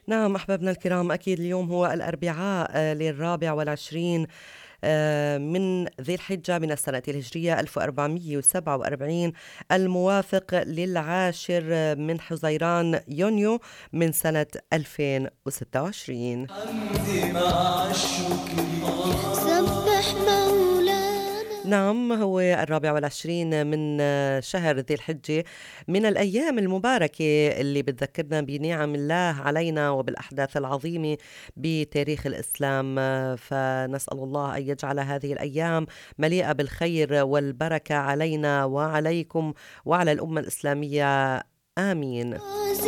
نعم أحبابنا الكرام، أكيد اليوم هو الأربعاء لل24 من ذي الحجة من السنة الهجرية 1447، الموافق للعاشر من حزيران يونيو من سنة 2026. عندي مع الشكر سبح مولانا. نعم، هو 24 من شهر ذي الحجة، من الأيام المباركة اللي بتذكرنا بنعم الله علينا وبالأحداث العظيمة بتاريخ الإسلام. فنسأل الله أن يجعل هذه الأيام مليئة بالخير والبركة علينا وعليكم وعلى الأمة الإسلامية. آمين.